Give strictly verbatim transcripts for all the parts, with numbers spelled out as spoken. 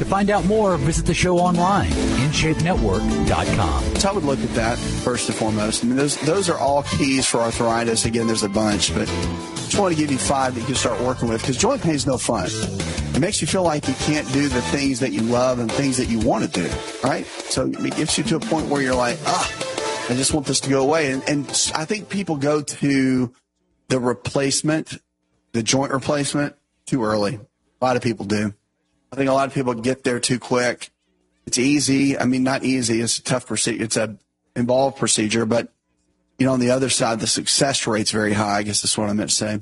To find out more, visit the show online, in shape network dot com. So I would look at that first and foremost. I mean, those those are all keys for arthritis. Again, there's a bunch, but I just want to give you five that you can start working with, because joint pain is no fun. It makes you feel like you can't do the things that you love and things that you want to do, right? So it gets you to a point where you're like, ah, I just want this to go away. And, and I think people go to the replacement, the joint replacement, too early. A lot of people do. I think a lot of people get there too quick. It's easy. I mean, not easy. It's a tough procedure. It's a involved procedure, but you know, on the other side, the success rate's very high. I guess that's what I meant to say.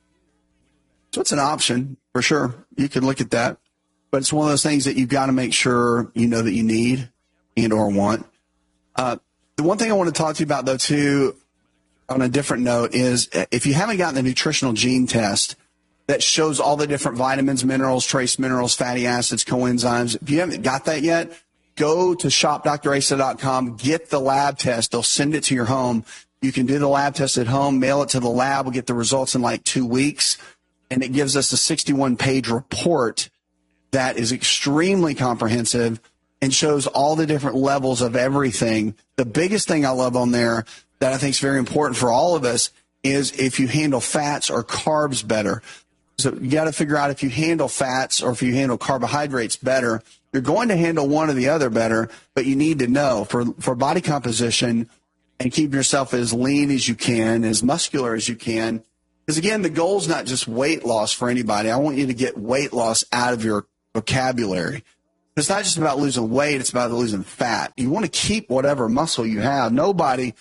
So it's an option for sure. You can look at that, but it's one of those things that you've got to make sure you know that you need and or want. Uh, the one thing I want to talk to you about, though, too, on a different note, is if you haven't gotten the nutritional gene test that shows all the different vitamins, minerals, trace minerals, fatty acids, coenzymes, if you haven't got that yet, go to shop dr asa dot com, get the lab test. They'll send it to your home. You can do the lab test at home, mail it to the lab. We'll get the results in like two weeks. And it gives us a sixty-one page report that is extremely comprehensive and shows all the different levels of everything. The biggest thing I love on there that I think is very important for all of us is if you handle fats or carbs better. So you got to figure out if you handle fats or if you handle carbohydrates better. You're going to handle one or the other better, but you need to know for, for body composition and keep yourself as lean as you can, as muscular as you can. Because, again, the goal is not just weight loss for anybody. I want you to get weight loss out of your vocabulary. It's not just about losing weight. It's about losing fat. You want to keep whatever muscle you have. Nobody,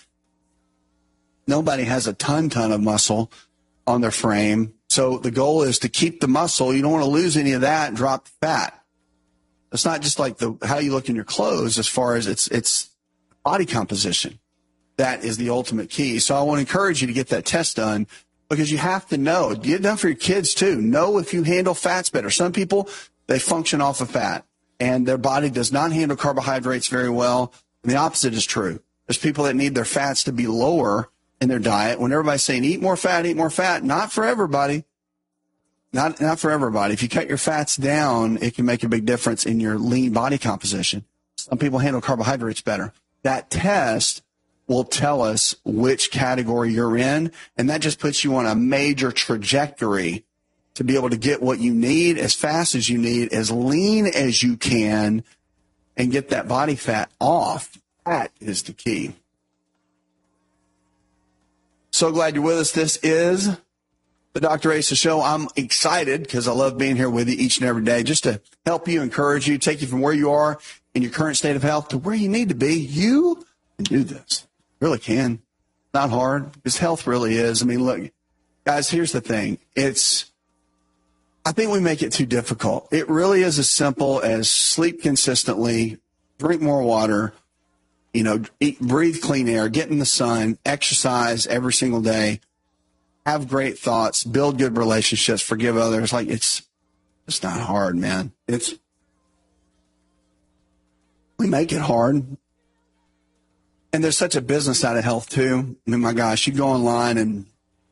nobody has a ton, ton of muscle on their frame. So the goal is to keep the muscle. You don't want to lose any of that and drop the fat. It's not just like the how you look in your clothes as far as it's it's body composition. That is the ultimate key. So I want to encourage you to get that test done, because you have to know. Get it done for your kids, too. Know if you handle fats better. Some people, they function off of fat, and their body does not handle carbohydrates very well. And the opposite is true. There's people that need their fats to be lower in their diet. When everybody's saying, eat more fat, eat more fat, not for everybody. Not, not for everybody. If you cut your fats down, it can make a big difference in your lean body composition. Some people handle carbohydrates better. That test will tell us which category you're in, and that just puts you on a major trajectory to be able to get what you need as fast as you need, as lean as you can, and get that body fat off. That is the key. So glad you're with us. This is the Doctor Asa Show. I'm excited because I love being here with you each and every day, just to help you, encourage you, take you from where you are in your current state of health to where you need to be. You can do this. Really can. Not hard, because health really is. I mean, look, guys, here's the thing. It's, I think we make it too difficult. It really is as simple as sleep consistently, drink more water, you know, eat, breathe clean air, get in the sun, exercise every single day, have great thoughts, build good relationships, forgive others. Like, it's, it's not hard, man. It's, we make it hard. And there's such a business side of health, too. I mean, my gosh, you go online and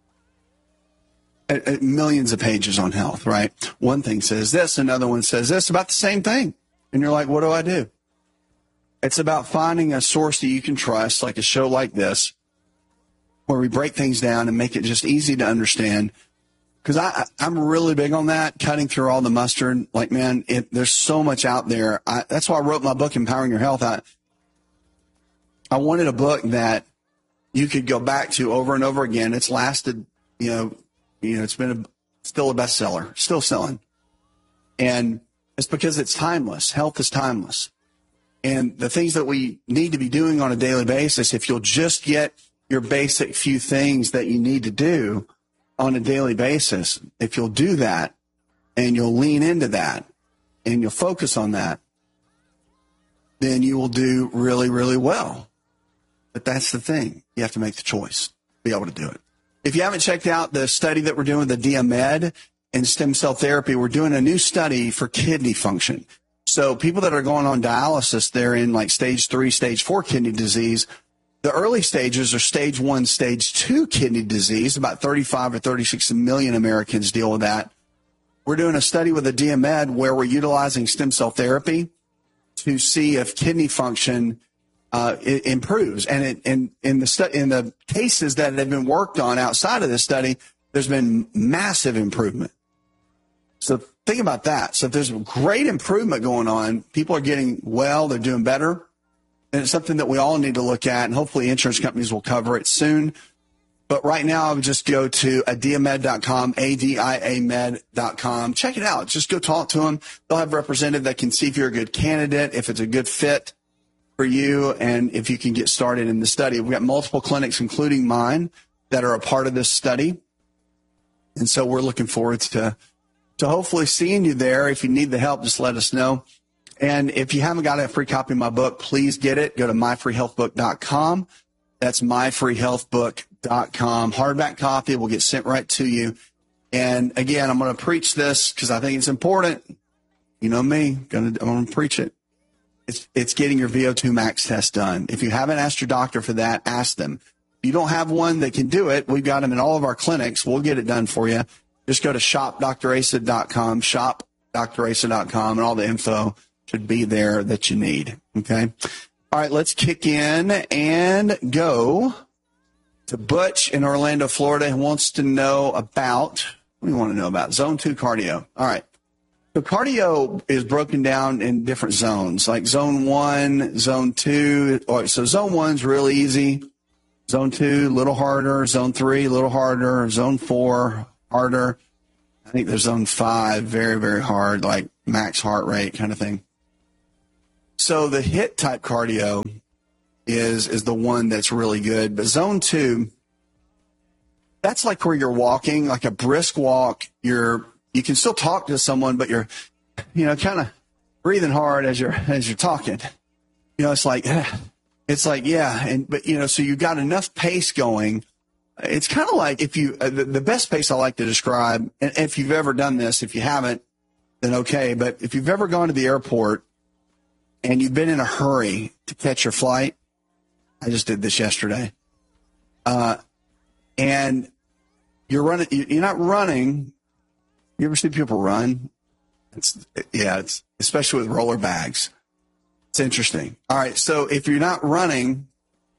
uh, millions of pages on health, right? One thing says this, another one says this about the same thing. And you're like, what do I do? It's about finding a source that you can trust, like a show like this, where we break things down and make it just easy to understand. Because I, I'm really big on that, cutting through all the mustard. Like, man, it, there's so much out there. I, that's why I wrote my book, Empowering Your Health. I, I wanted a book that you could go back to over and over again. It's lasted, you know, you know, it's been a, still a bestseller, still selling. And it's because it's timeless. Health is timeless. And the things that we need to be doing on a daily basis, if you'll just get your basic few things that you need to do on a daily basis, if you'll do that and you'll lean into that and you'll focus on that, then you will do really, really well. But that's the thing. You have to make the choice to be able to do it. If you havenent checked out the study that we're doing with the DiaMed and stem cell therapy, we're doing a new study for kidney function. So people that are going on dialysis, they're in like stage three, stage four kidney disease. The early stages are stage one, stage two kidney disease. About thirty-five or thirty-six million Americans deal with that. we're doing a study with a D M E D where we're utilizing stem cell therapy to see if kidney function uh, it improves. And it, in, in, the stu- in the cases that have been worked on outside of this study, there's been massive improvement. So think about that. So if there's great improvement going on, people are getting well, they're doing better. And it's something that we all need to look at, and hopefully insurance companies will cover it soon. But right now, I would just go to adiamed dot com, A D I A med dot com. Check it out. Just go talk to them. They'll have a representative that can see if you're a good candidate, if it's a good fit for you, and if you can get started in the study. We've got multiple clinics, including mine, that are a part of this study. And so we're looking forward to, to hopefully seeing you there. If you need the help, just let us know. And if you haven't got a free copy of my book, please get it. Go to my free health book dot com. That's my free health book dot com. Hardback copy will get sent right to you. And again, I'm going to preach this because I think it's important. You know me, gonna, I'm going to preach it. It's, it's getting your V O two max test done. If you haven't asked your doctor for that, ask them. If you don't have one that can do it, we've got them in all of our clinics. We'll get it done for you. Just go to shop dr asa dot com, shop dr asa dot com, and all the info should be there that you need. Okay. All right, let's kick in and go to Butch in Orlando, Florida, who wants to know about, what do you want to know about? Zone two cardio. All right. So cardio is broken down in different zones, like zone one, zone two. All right, so zone one's really easy. Zone two, a little harder. Zone three, a little harder. Zone four, harder. I think there's zone five, very, very hard, like max heart rate kind of thing. So the HIIT type cardio is is the one that's really good. But zone two, that's like where you're walking, like a brisk walk. You're you can still talk to someone, but you're, you know, kind of breathing hard as you're as you're talking. You know, it's like it's like yeah, and but you know, so you got enough pace going. It's kind of like if you uh, the, the best pace I like to describe, and if you've ever done this, if you haven't, then okay. But if you've ever gone to the airport and you've been in a hurry to catch your flight, I just did this yesterday, uh, and you're running, you're not running. You ever see people run? It's, yeah, it's especially with roller bags. It's interesting. All right, so if you're not running,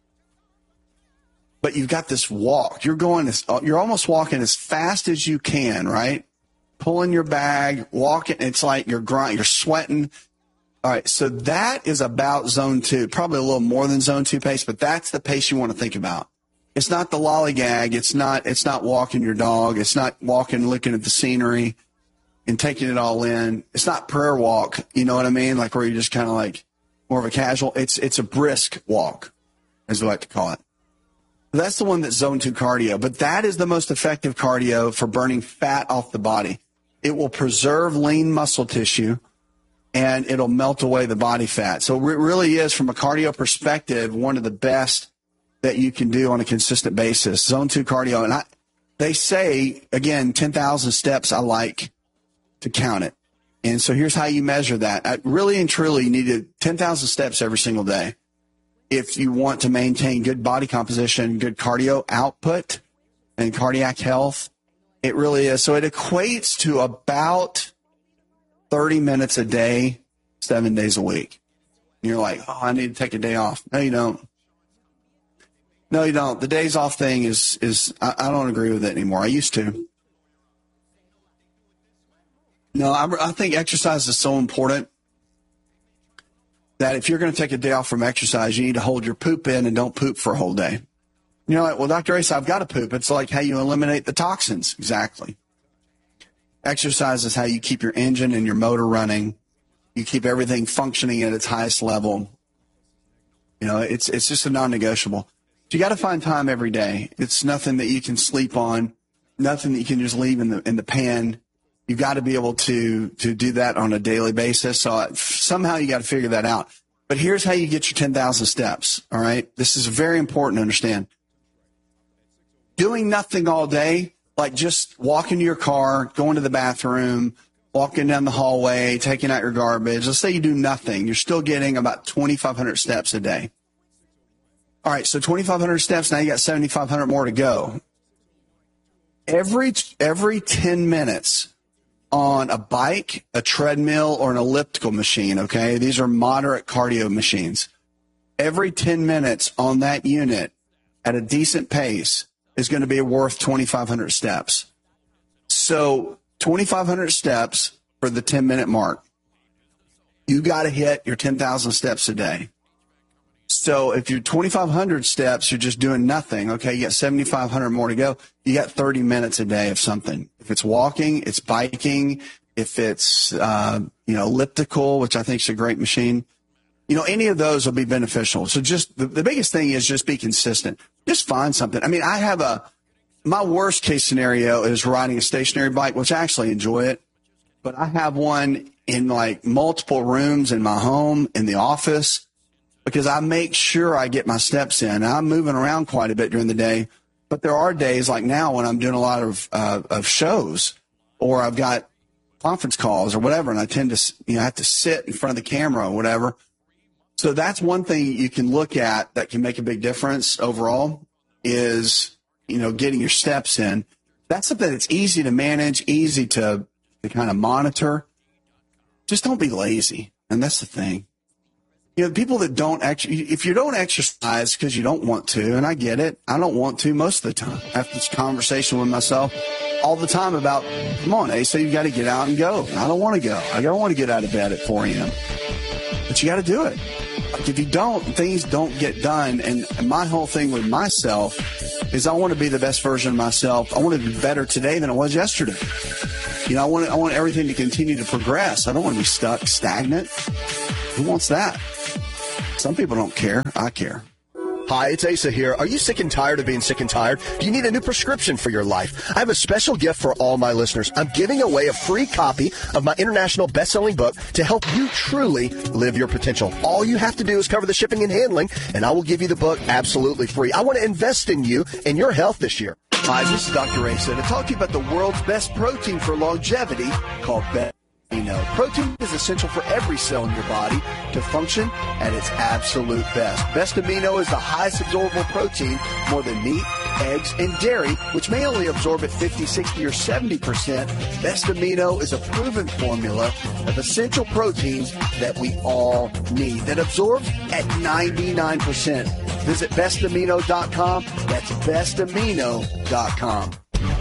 but you've got this walk, you're going, as, you're almost walking as fast as you can, right? Pulling your bag, walking. It's like you're grind, you're sweating. All right, so that is about zone two, probably a little more than zone two pace, but that's the pace you want to think about. It's not the lollygag. It's not, it's not walking your dog. It's not walking, looking at the scenery and taking it all in. It's not prayer walk. You know what I mean? Like where you're just kind of like more of a casual. It's, it's a brisk walk, as we like to call it. That's the one that's zone two cardio, but that is the most effective cardio for burning fat off the body. It will preserve lean muscle tissue, and it'll melt away the body fat. So it really is, from a cardio perspective, one of the best that you can do on a consistent basis. Zone two cardio. And I, they say, again, ten thousand steps, I like to count it. And so here's how you measure that. I, really and truly, you need ten thousand steps every single day if you want to maintain good body composition, good cardio output, and cardiac health. It really is. So it equates to about thirty minutes a day, seven days a week. And you're like, oh, I need to take a day off. No, you don't. No, you don't. The days off thing is, is I, I don't agree with it anymore. I used to. No, I, I think exercise is so important that if you're going to take a day off from exercise, you need to hold your poop in and don't poop for a whole day. You know, like, well, Doctor Asa, I've got to poop. It's like how you eliminate the toxins. Exactly. Exercise is how you keep your engine and your motor running. You keep everything functioning at its highest level. You know, it's it's just a non-negotiable. So you got to find time every day. It's nothing that you can sleep on, nothing that you can just leave in the in the pan. You've got to be able to to do that on a daily basis. So somehow you got to figure that out. But here's how you get your ten thousand steps, all right? This is very important to understand. Doing nothing all day, like just walking to your car, going to the bathroom, walking down the hallway, taking out your garbage. Let's say you do nothing. You're still getting about twenty-five hundred steps a day. All right, so twenty-five hundred steps, now you got seventy-five hundred more to go. Every every ten minutes, on a bike, a treadmill, or an elliptical machine, okay? These are moderate cardio machines. Every ten minutes on that unit at a decent pace is going to be worth twenty-five hundred steps. So twenty-five hundred steps for the ten-minute mark. You got to hit your ten thousand steps a day. So if you're twenty-five hundred steps, you're just doing nothing. Okay, you got seventy-five hundred more to go. You got thirty minutes a day of something. If it's walking, it's biking. If it's, uh, you know, elliptical, which I think is a great machine, you know, any of those will be beneficial. So just the, the biggest thing is just be consistent. Just find something. I mean, I have a, my worst case scenario is riding a stationary bike, which I actually enjoy it. But I have one in like multiple rooms in my home, in the office, because I make sure I get my steps in. I'm moving around quite a bit during the day, but there are days like now when I'm doing a lot of uh, of shows, or I've got conference calls or whatever, and I tend to you know have to sit in front of the camera or whatever. So that's one thing you can look at that can make a big difference overall is you know getting your steps in. That's something that's easy to manage, easy to to kind of monitor. Just don't be lazy, and that's the thing. You know, people that don't actually, if you don't exercise because you don't want to, and I get it, I don't want to most of the time. I have this conversation with myself all the time about, come on, Asa, you got to get out and go. I don't want to go. I don't want to get out of bed at four a.m. But you got to do it. Like if you don't, things don't get done. And my whole thing with myself is I want to be the best version of myself. I want to be better today than I was yesterday. You know, I want I want everything to continue to progress. I don't want to be stuck, stagnant. Who wants that? Some people don't care. I care. Hi, it's Asa here. Are you sick and tired of being sick and tired? Do you need a new prescription for your life? I have a special gift for all my listeners. I'm giving away a free copy of my international best-selling book to help you truly live your potential. All you have to do is cover the shipping and handling, and I will give you the book absolutely free. I want to invest in you and your health this year. Hi, this is Doctor Asa to talk to you about the world's best protein for longevity called Best Amino. Protein is essential for every cell in your body to function at its absolute best. Best Amino is the highest absorbable protein, more than meat, eggs, and dairy, which may only absorb at fifty, sixty, or seventy percent. Best Amino is a proven formula of essential proteins that we all need that absorbs at ninety-nine percent. Visit best amino dot com. That's best amino dot com.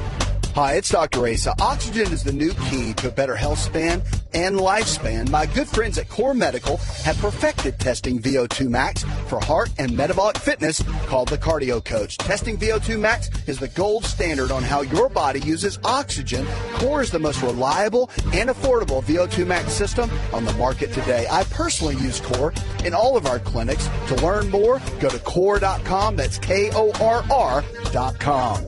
Hi, it's Doctor Asa. Oxygen is the new key to a better health span and lifespan. My good friends at Core Medical have perfected testing V O two max for heart and metabolic fitness called the Cardio Coach. Testing V O two max is the gold standard on how your body uses oxygen. Core is the most reliable and affordable V O two max system on the market today. I personally use Core in all of our clinics. To learn more, go to core dot com. That's K O R R dot com.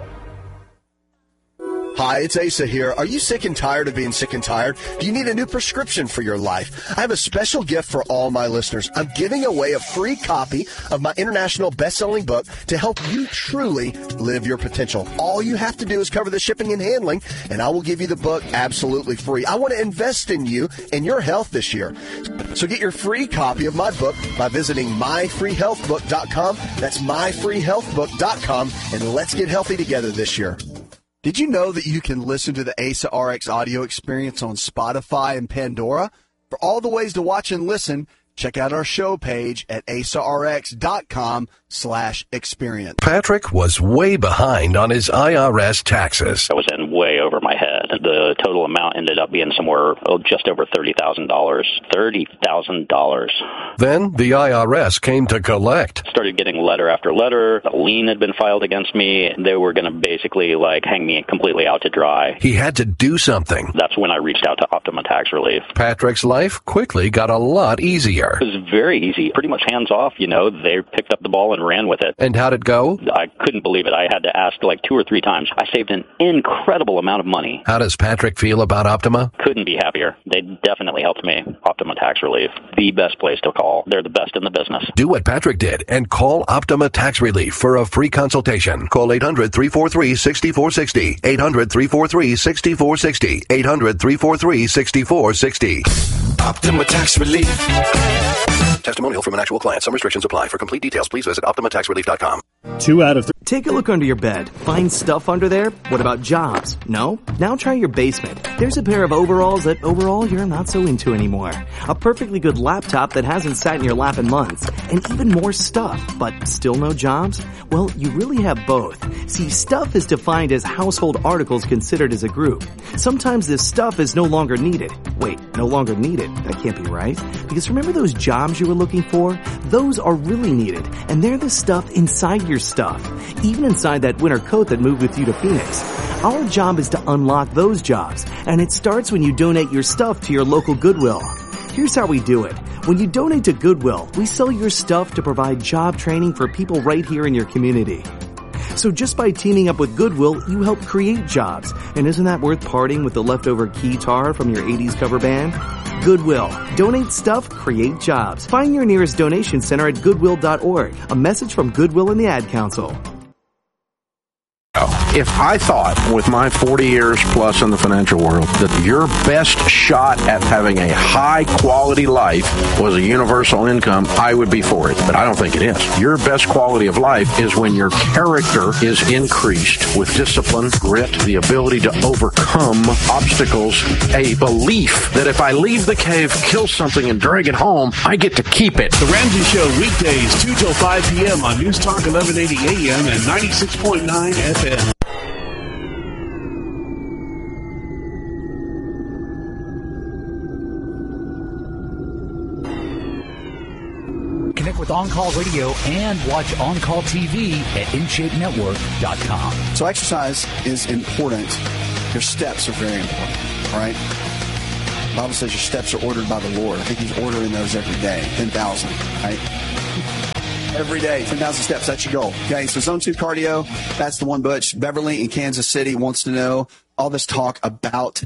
Hi, it's Asa here. Are you sick and tired of being sick and tired? Do you need a new prescription for your life? I have a special gift for all my listeners. I'm giving away a free copy of my international best-selling book to help you truly live your potential. All you have to do is cover the shipping and handling, and I will give you the book absolutely free. I want to invest in you and your health this year. So get your free copy of my book by visiting my free health book dot com. That's my free health book dot com, and let's get healthy together this year. Did you know that you can listen to the Asa R X audio experience on Spotify and Pandora? For all the ways to watch and listen, check out our show page at asa r x dot com slash experience. Patrick was way behind on his I R S taxes. I was in way over my head. The total amount ended up being somewhere oh, just over thirty thousand dollars. thirty thousand dollars. Then the I R S came to collect. Started getting letter after letter. A lien had been filed against me. They were going to basically like hang me completely out to dry. He had to do something. That's when I reached out to Optima Tax Relief. Patrick's life quickly got a lot easier. It was very easy. Pretty much hands off, you know. They picked up the ball and ran with it. And how'd it go? I couldn't believe it. I had to ask like two or three times. I saved an incredible amount of money. How does Patrick feel about Optima? Couldn't be happier. They definitely helped me. Optima Tax Relief, the best place to call. They're the best in the business. Do what Patrick did and call Optima Tax Relief for a free consultation. Call eight hundred, three four three, six four six zero. eight hundred, three four three, six four six zero. eight hundred, three four three, six four six zero. Optima Tax Relief. Testimonial from an actual client. Some restrictions apply. For complete details, please visit optima tax relief dot com. Two out of three. Take a look under your bed. Find stuff under there? What about jobs? No? Now try your basement. There's a pair of overalls that overall you're not so into anymore. A perfectly good laptop that hasn't sat in your lap in months. And even more stuff, but still no jobs? Well, you really have both. See, stuff is defined as household articles considered as a group. Sometimes this stuff is no longer needed. Wait, no longer needed? That can't be right. Because remember those jobs you were looking for? Those are really needed, and they're the stuff inside your stuff. Even inside that winter coat that moved with you to Phoenix. Our job is to unlock those jobs, and it starts when you donate your stuff to your local Goodwill. Here's how we do it. When you donate to Goodwill, we sell your stuff to provide job training for people right here in your community. So just by teaming up with Goodwill, you help create jobs. And isn't that worth parting with the leftover keytar from your eighties cover band? Goodwill. Donate stuff, create jobs. Find your nearest donation center at goodwill dot org. A message from Goodwill and the Ad Council. If I thought with my forty years plus in the financial world that your best shot at having a high quality life was a universal income, I would be for it. But I don't think it is. Your best quality of life is when your character is increased with discipline, grit, the ability to overcome obstacles, a belief that if I leave the cave, kill something, and drag it home, I get to keep it. The Ramsey Show, weekdays, two till five p.m. on News Talk eleven eighty A M and ninety-six point nine F M. Connect with On Call Radio and watch On Call T V at in shape network dot com. So exercise is important. Your steps are very important, all right? The Bible says your steps are ordered by the Lord. I think he's ordering those every day, ten thousand, right? Every day, ten thousand steps, that's your goal. Okay, so Zone two Cardio, that's the one. Butch Beverly in Kansas City wants to know all this talk about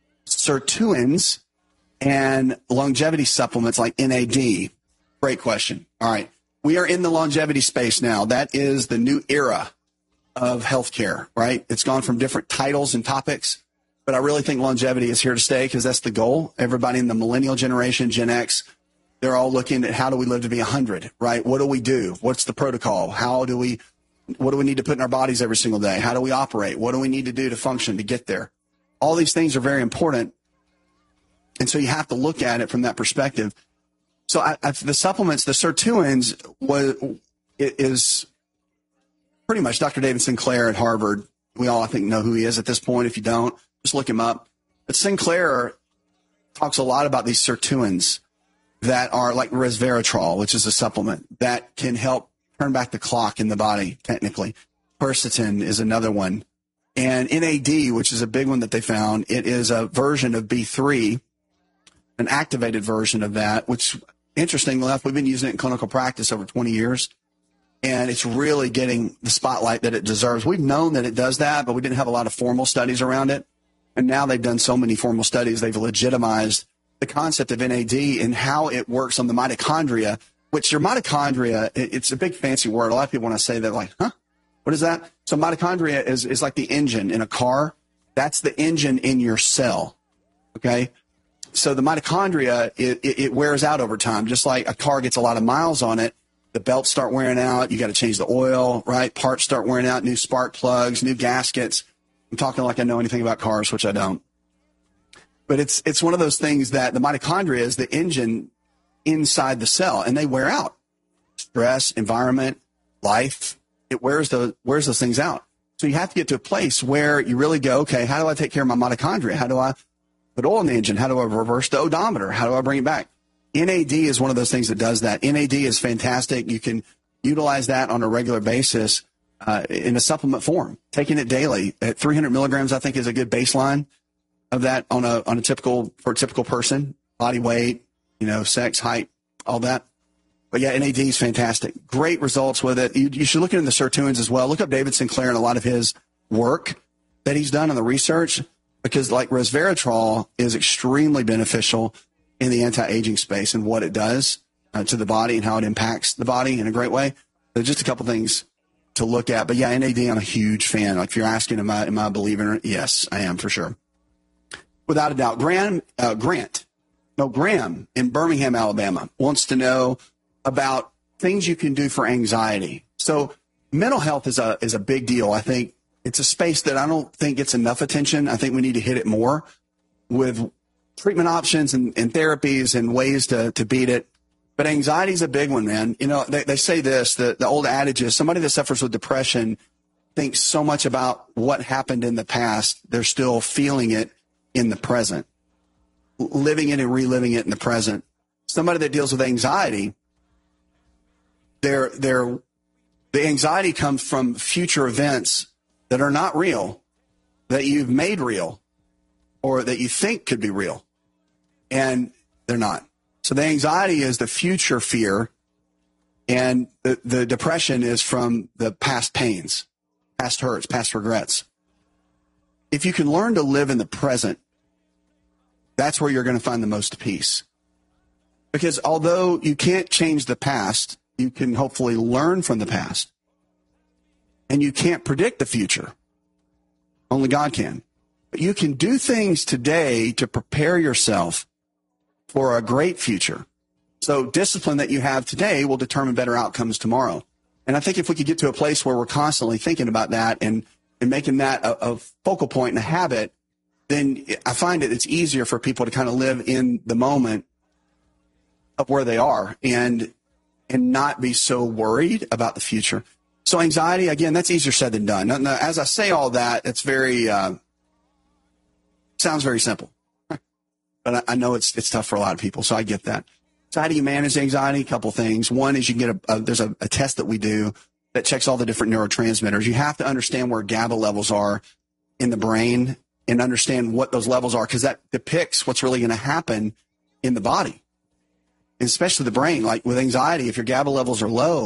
sirtuins and longevity supplements like N A D. Great question. All right. We are in the longevity space now. That is the new era of healthcare, right? It's gone from different titles and topics, but I really think longevity is here to stay because that's the goal. Everybody in the millennial generation, Gen X, they're all looking at how do we live to be one hundred, right? What do we do? What's the protocol? How do we, what do we need to put in our bodies every single day? How do we operate? What do we need to do to function to get there? All these things are very important. And so you have to look at it from that perspective. So I, I, the supplements, the sirtuins, was it is pretty much Doctor David Sinclair at Harvard. We all, I think, know who he is at this point. If you don't, just look him up. But Sinclair talks a lot about these sirtuins that are like resveratrol, which is a supplement that can help turn back the clock in the body, technically. Quercetin is another one. And N A D, which is a big one that they found, it is a version of B three, an activated version of that, which, interestingly enough, we've been using it in clinical practice over twenty years, and it's really getting the spotlight that it deserves. We've known that it does that, but we didn't have a lot of formal studies around it, and now they've done so many formal studies, they've legitimized the concept of N A D and how it works on the mitochondria, which your mitochondria, it's a big fancy word. A lot of people, when I say that, like, huh? What is that? So mitochondria is, is like the engine in a car. That's the engine in your cell, okay? So the mitochondria, it, it, it wears out over time. Just like a car gets a lot of miles on it, the belts start wearing out. You got to change the oil, right? Parts start wearing out, new spark plugs, new gaskets. I'm talking like I know anything about cars, which I don't. But it's it's one of those things that the mitochondria is the engine inside the cell, and they wear out. Stress, environment, life, it wears those, wears those things out. So you have to get to a place where you really go, okay, how do I take care of my mitochondria? How do I put oil in the engine? How do I reverse the odometer? How do I bring it back? N A D is one of those things that does that. N A D is fantastic. You can utilize that on a regular basis uh, in a supplement form. Taking it daily at three hundred milligrams, I think, is a good baseline of that on a on a typical for a typical person, body weight, you know, sex, height, all that. But yeah, N A D is fantastic. Great results with it. You, you should look into the sirtuins as well. Look up David Sinclair and a lot of his work that he's done in the research, because like resveratrol is extremely beneficial in the anti-aging space and what it does uh, to the body and how it impacts the body in a great way. So just a couple things to look at. But yeah, N A D, I'm a huge fan. Like if you're asking, am I, am I a believer in it? Yes, I am for sure. Without a doubt. Graham, uh, Grant, no, Graham in Birmingham, Alabama wants to know about things you can do for anxiety. So mental health is a is a big deal. I think it's a space that I don't think gets enough attention. I think we need to hit it more with treatment options and, and therapies and ways to, to beat it. But anxiety is a big one, man. You know, they, they say this, the, the old adage is somebody that suffers with depression thinks so much about what happened in the past, they're still feeling it in the present, living it and reliving it in the present. Somebody that deals with anxiety, they're, they're, the anxiety comes from future events that are not real, that you've made real, or that you think could be real, and they're not. So the anxiety is the future fear, and the, the depression is from the past pains, past hurts, past regrets. If you can learn to live in the present, that's where you're going to find the most peace. Because although you can't change the past, you can hopefully learn from the past. And you can't predict the future. Only God can. But you can do things today to prepare yourself for a great future. So discipline that you have today will determine better outcomes tomorrow. And I think if we could get to a place where we're constantly thinking about that and, and making that a, a focal point and a habit, then I find that it's easier for people to kind of live in the moment of where they are and and not be so worried about the future. So anxiety, again, that's easier said than done. Now, as I say all that, it's very, uh, sounds very simple. But I, I know it's it's tough for a lot of people, so I get that. So how do you manage anxiety? A couple things. One is you can get a, a there's a, a test that we do that checks all the different neurotransmitters. You have to understand where GABA levels are in the brain and understand what those levels are, because that depicts what's really going to happen in the body, and especially the brain. Like with anxiety, if your GABA levels are low,